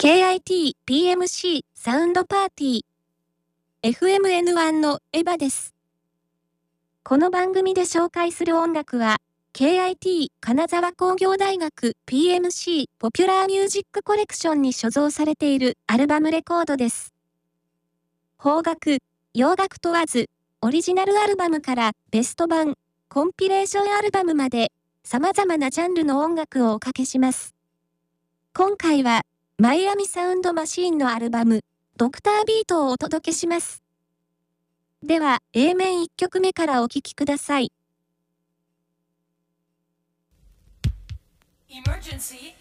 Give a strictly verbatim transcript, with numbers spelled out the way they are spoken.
ケーアイティーピーエムシー サウンドパーティー エフエムエヌワン のエヴァです。この番組で紹介する音楽は ケーアイティー 金沢工業大学 ピーエムシー ポピュラーミュージックコレクションに所蔵されているアルバムレコードです。邦楽、洋楽問わず、オリジナルアルバムからベスト版、コンピレーションアルバムまで様々なジャンルの音楽をおかけします。今回はマイアミサウンドマシーンのアルバム、ドクタービートをお届けします。では、A 面いっきょくめからお聴きください。 Emergency